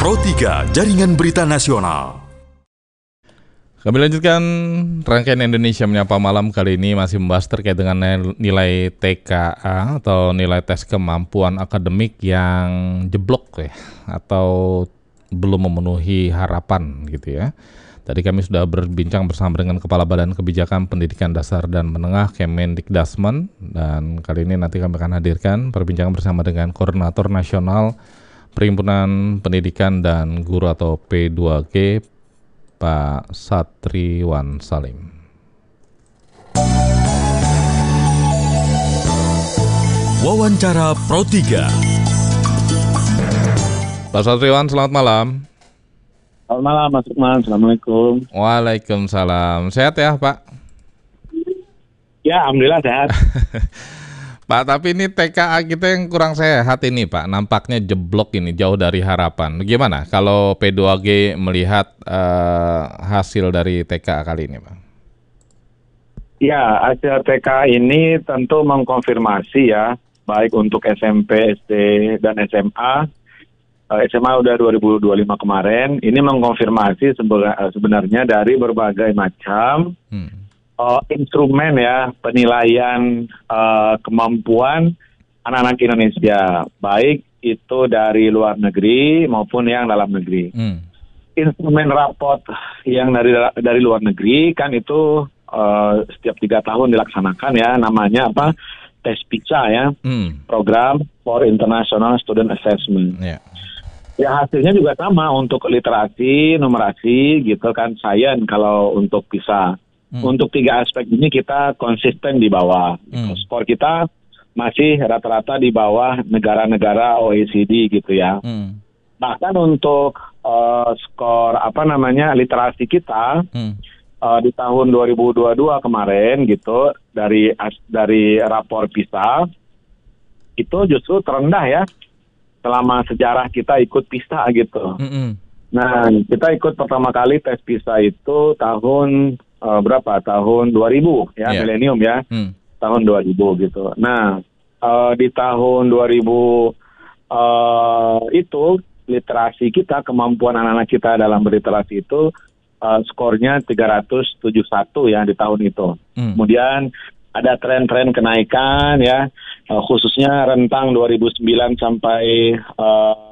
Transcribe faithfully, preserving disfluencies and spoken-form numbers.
Pro tiga Jaringan Berita Nasional. Kami lanjutkan rangkaian Indonesia Menyapa Malam kali ini masih membahas terkait dengan nilai T K A atau nilai tes kemampuan akademik yang jeblok ya, atau belum memenuhi harapan gitu ya. Tadi kami sudah berbincang bersama dengan Kepala Badan Kebijakan Pendidikan Dasar dan Menengah Kemendikdasmen, dan kali ini nanti kami akan hadirkan perbincangan bersama dengan Koordinator Nasional Perhimpunan Pendidikan dan Guru atau P dua G, Pak Satriwan Salim. Wawancara Pro tiga. Pak Satriwan, selamat malam. Selamat malam, Mas Lukman. Assalamualaikum. Waalaikumsalam. Sehat ya, Pak? Ya, alhamdulillah sehat. Pak, tapi ini T K A kita yang kurang sehat ini, Pak. Nampaknya jeblok ini, jauh dari harapan. Gimana kalau P dua G melihat uh, hasil dari T K A kali ini, Pak? Ya, hasil T K A ini tentu mengkonfirmasi ya, baik untuk S M P, S D, dan S M A. S M A udah dua ribu dua puluh lima kemarin, ini mengkonfirmasi sebenarnya dari berbagai macam hmm. uh, instrumen ya, penilaian uh, kemampuan anak-anak Indonesia, baik itu dari luar negeri maupun yang dalam negeri. Hmm. Instrumen raport yang dari dari luar negeri kan itu uh, setiap tiga tahun dilaksanakan ya, namanya apa? Tes PISA ya, hmm. Program for International Student Assessment. Yeah. Ya hasilnya juga sama untuk literasi, numerasi gitu kan, sains kalau untuk PISA. Hmm. Untuk tiga aspek ini kita konsisten di bawah. Hmm. Skor kita masih rata-rata di bawah negara-negara O E C D gitu ya. Hmm. Bahkan untuk uh, skor apa namanya literasi kita hmm. uh, di tahun dua ribu dua puluh dua kemarin gitu, dari dari rapor PISA itu justru terendah ya selama sejarah kita ikut PISA gitu. Mm-hmm. Nah, kita ikut pertama kali tes PISA itu tahun uh, berapa? Tahun dua ribu ya, yeah. Milenium ya. Mm. Tahun dua ribu gitu. Nah, uh, di tahun dua ribu uh, itu literasi kita, kemampuan anak-anak kita dalam berliterasi itu uh, skornya tiga ratus tujuh puluh satu ya di tahun itu. Mm. Kemudian ada tren-tren kenaikan ya, uh, khususnya rentang dua ribu sembilan sampai uh,